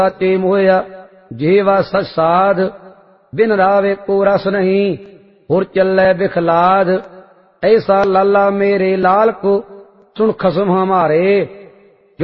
साचे मोया जेवा सच साध, बिन रावे को रस नहीं हुर चलै बिखलाद। ऐसा लाला मेरे लाल को सुन खसम हमारे,